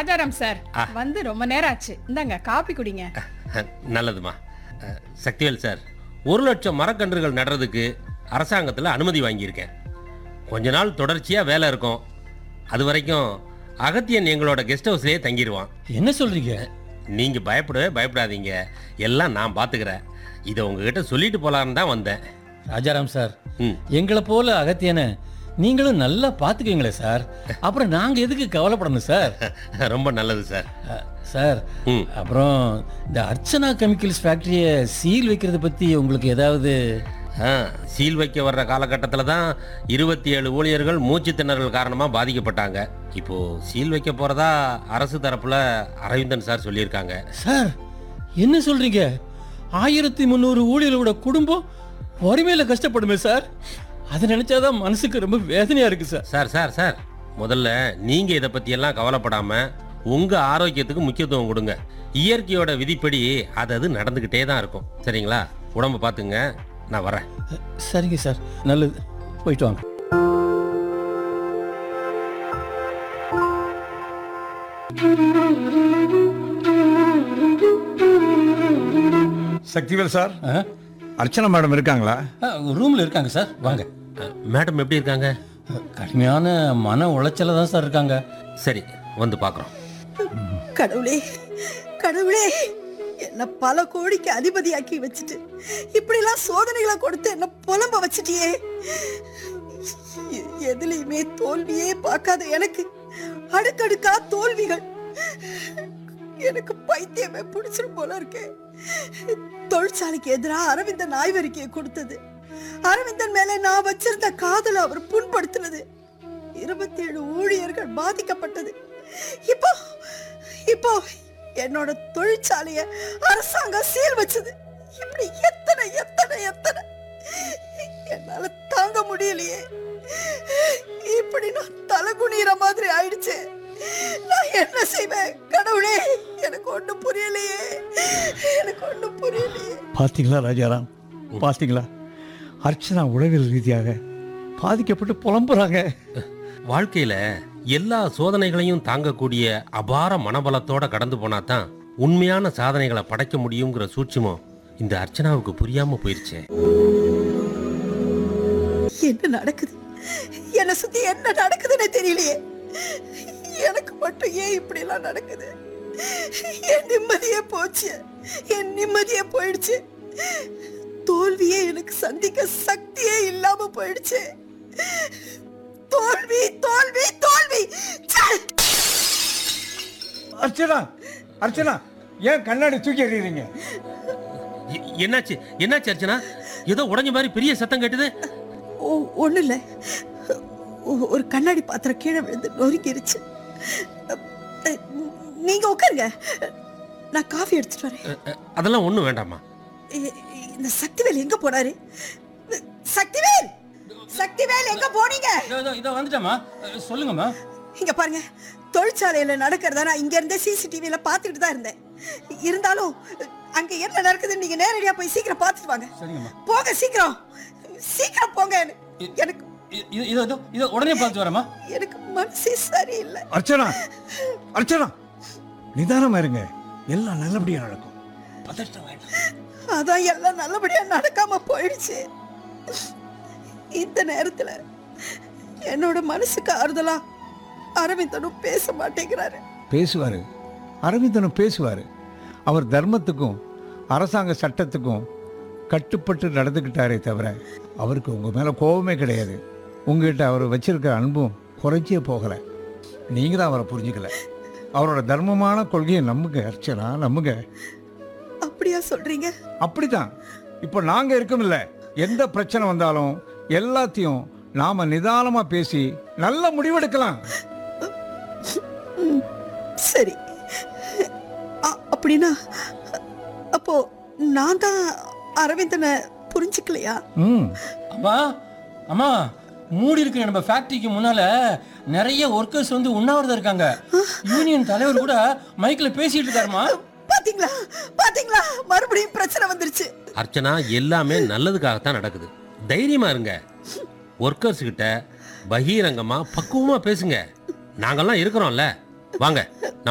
Rajaram sir வந்து ரொம்ப நேரம் ஆச்சு. இந்தாங்க காபி குடிங்க. நல்லதுமா. சக்திவேல் சார், 1,00,000 மரக்கன்றுகள் நடுறதுக்கு அரசாங்கத்தில் அனுமதி வாங்கியிருக்கேன். கொஞ்ச நாள் தொடர்ச்சியாக வேலை இருக்கும். அது வரைக்கும் அகத்தியன் எங்களோட கெஸ்ட் ஹவுஸ்லேயே தங்கிடுவான். என்ன சொல்றீங்க? நீங்கள் பயப்படாதீங்க. எல்லாம் நான் பார்த்துக்கிறேன். இதை உங்ககிட்ட சொல்லிட்டு போகலான்னு தான் வந்தேன். ராஜாராம் சார், எங்களை போல அகத்தியனை நீங்களும் நல்லா பார்த்துக்குவீங்களே சார். அப்புறம் நாங்கள் எதுக்கு கவலைப்படணும் சார்? ரொம்ப நல்லது சார். சார், அப்புறம் இந்த அர்ச்சனா கெமிக்கல்ஸ் ஃபேக்டரியை சீல் வைக்கிறத பற்றி உங்களுக்கு ஏதாவது? சீல் வைக்க வர்ற காலகட்டத்தில் தான் 27 ஊழியர்கள் மூச்சு திணறல் காரணமாக பாதிக்கப்பட்டாங்க. இப்போது சீல் வைக்க போகிறதா அரசு தரப்பில் அரவிந்தன் சார் சொல்லியிருக்காங்க. சார், என்ன சொல்கிறீங்க? 1300 ஊழியர்களோட குடும்பம் வறுமையில் கஷ்டப்படுமே சார். அதை நினச்சாதான் மனசுக்கு ரொம்ப வேதனையாக இருக்குது சார். சார் சார் சார் முதல்ல நீங்கள் இதை பற்றியெல்லாம் கவலைப்படாமல் உங்கள் ஆரோக்கியத்துக்கு முக்கியத்துவம் கொடுங்க. இயற்கையோட விதிப்படி அது நடந்துக்கிட்டே தான் இருக்கும். சரிங்களா? உடம்பை பார்த்துங்க. நான் வரேன். சரிங்க சார், நல்லது. போயிட்டு வாங்க. சக்திவேல் சார், அர்ச்சனா மேடம் இருக்காங்களா? ரூமில் இருக்காங்க சார். வாங்க. மேடம் எப்படி இருக்காங்க? கடுமையான மன உளைச்சல தான் சார் இருக்காங்க. சரி, வந்து பார்க்குறோம். கடவுளே கடவுளே, என்ன பல கோடிக்கு அதிபதியாக்கி வச்சுட்டு இப்படிலாம் சோதனைகளை கொடுத்து என்ன புலம்ப வச்சுட்டியே. எதுலையுமே தோல்வியே பார்க்காத எனக்கு அடுக்கடுக்கா தோல்விகள். எனக்கு பைத்தியமே பிடிச்சிரும் போல இருக்கு. தொழிற்சாலைக்கு எதிராக அரவிந்தன் ஆய்வறிக்கையை கொடுத்தது, அரவிந்தன் மேல நான் வச்சிருந்த காதலை அவர் புண்படுத்தினது, 27 ஊழியர்கள் பாதிக்கப்பட்டது. இப்போ இப்போ என்னோட தொழிற்சாலைய அரசாங்கம் சீல் வச்சது. இப்படி எத்தனை எத்தனை எத்தனை என்னால தாங்க முடியலையே. இப்படி நான் தலகுனிற மாதிரி ஆயிடுச்சு. நான் என்ன செய்வேன் கடவுளே? எனக்கு ஒண்ணும் புரியலையே, எனக்கு ஒண்ணும் புரியலையே. பார்த்தீங்களா ராஜாராம், பார்த்தீங்களா? அர்ச்சனா உளவியல் ரீதியாக பாதிக்கப்பட்டு புலம்புறாங்க. வாழ்க்கையில் எல்லா சோதனைகளையும் தாங்கக்கூடிய அபார மனபலத்தோட கடந்து போனா தான் உண்மையான சாதனைகளை படைக்க முடியுங்கிற சூட்சுமம் இந்த அர்ச்சனாவுக்கு புரியாம போயிருச்சு. என்ன நடக்குது? என்ன சுத்தி என்ன நடக்குதுன்னு தெரியலையே. எனக்கு மட்டும் ஏன் இப்படி எல்லாம் நடக்குது? என் நிம்மதியே போச்சு, என் நிம்மதியே போயிடுச்சு. தோல்வியே எனக்கு சந்திக்க சக்தியே இல்லாம போயிடுச்சு. தோல்வி தோல்வி தோல்வி. அர்ச்சனா, அர்ச்சனா, ஏன் கண்ணாடி தூக்கி எறியறீங்க? என்னாச்சு என்னாச்சு அர்ச்சனா? ஏதோ உடைஞ்ச மாதிரி பெரிய சத்தம் கேட்டுது. ஒண்ணு இல்ல, ஒரு கண்ணாடி பாத்திரம் கீழே விழுந்து நொறுக்கிருச்சு. நீங்க உட்காருங்க, நான் காஃபி எடுத்துட்டு வரேன். அதெல்லாம் ஒண்ணும் வேண்டாமா. இந்த சக்திவேல் எங்க போனாரு? சக்திவேல், சக்திவேல் எங்க போனீங்க? இதோ வந்துட்டேம்மா. சொல்லுங்கம்மா. இங்க பாருங்க, தொழிற்சாலையில நடக்கிறத நான் இங்க இருந்தே சிசிடிவில பாத்துக்கிட்டு தான் இருந்தேன். இருந்தாலும் அங்க என்ன நடக்குதுன்னு நீங்க நேரடியா போய் சீக்கிரம் பாத்துட்டு வாங்க. சரிங்கம்மா. போங்க, சீக்கிரம் சீக்கிரம் போங்க. எனக்கு இதோ உடனே பார்த்து வரேம்மா. எனக்கு மனசே சரியில்லை. அர்ச்சனா, அர்ச்சனா, நிதானமா இருங்க. எல்லாம் நல்லபடியா நடக்கும். பதட்டம் வேண்டாம். அதான் எல்லாம் நல்லபடியா நடக்காம போயிடுச்சு. இந்த நேரத்துல என்னோட மனசுக்கு ஆறுதலா அரவிந்தனும் பேச மாட்டேங்கிறாரு. பேசுவாரு, அரவிந்தனும் பேசுவாரு. அவர் தர்மத்துக்கும் அரசாங்க சட்டத்துக்கும் கட்டுப்பட்டு நடந்துக்கிட்டாரே தவிர அவருக்கு உங்க மேல கோபமே கிடையாது. உங்ககிட்ட அவர் வச்சிருக்கிற அன்பும் குறைச்சே போகலை. நீங்க தான் அவரை புரிஞ்சுக்கல. அவரோட தர்மமான கொள்கையை நம்புங்க அர்ச்சனா, நம்புங்க. அப்படியா சொல்றீங்க? அப்படித்தான். இப்போ நாங்க இருக்கோம்ல, எந்த பிரச்சனை வந்தாலும் எல்லாத்தையும் நாம நிதானமா பேசி நல்ல முடிவெடுக்கலாம். சரி, அப்படின்னா அப்போ நான் தான் அரவிந்தனை புரிஞ்சுக்கலையா? அம்மா, அம்மா, மூடி இருக்கிற நம்ம ஃபேக்டரிக்கு முன்னால நிறைய ஒர்க்கர்ஸ் வந்து உண்ணாவிரதம் இருக்காங்க. யூனியன் தலைவர் கூட மைக்ல பேசிட்டு இருக்காருமா. பாத்தீங்களா பாத்தீங்களா, மறுபடியும் பிரச்சனை வந்துருச்சு. அர்ச்சனா, எல்லாமே நல்லதுக்காகத்தான் நடக்குது. தைரியமா இருங்க. ஒர்க்கர்ஸ் கிட்ட பகிரங்கமா பக்குவமா பேசுங்க. நாங்கெல்லாம் இருக்கிறோம்ல. வாங்க.